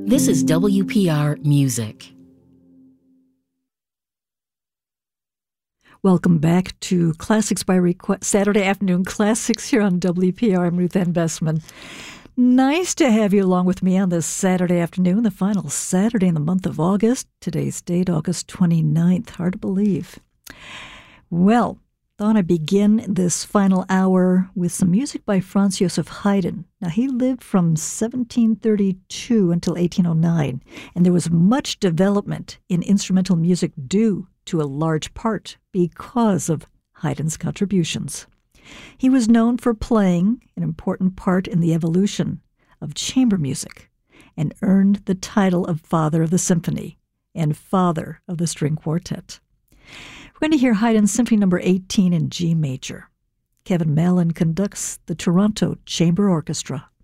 This is WPR Music. Welcome back to Classics by Request, Saturday Afternoon Classics here on WPR. I'm Ruth Ann Bessman. Nice to have you along with me on this Saturday afternoon, the final Saturday in the month of August. Today's date, August 29th. Hard to believe. Well, thought I'd begin this final hour with some music by Franz Joseph Haydn. Now, he lived from 1732 until 1809, and there was much development in instrumental music due to a large part because of Haydn's contributions. He was known for playing an important part in the evolution of chamber music and earned the title of Father of the Symphony and Father of the String Quartet. We're going to hear Haydn's Symphony No. 18 in G major. Kevin Mallon conducts the Toronto Chamber Orchestra.